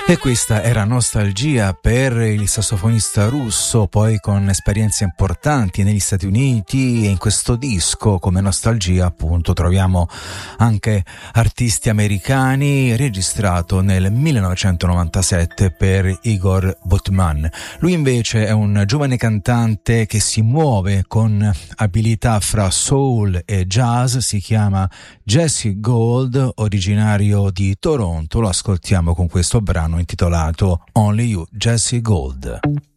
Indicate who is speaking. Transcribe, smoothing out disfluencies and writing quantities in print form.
Speaker 1: E questa era Nostalgia per il sassofonista russo, poi con esperienze importanti negli Stati Uniti, e in questo disco come Nostalgia appunto troviamo anche artisti americani, registrato nel 1997 per Igor Butman. Lui invece è un giovane cantante che si muove con abilità fra soul e jazz, si chiama Jesse Gold, originario di Toronto. Lo ascoltiamo con questo brano intitolato Only You, Jesse Gold.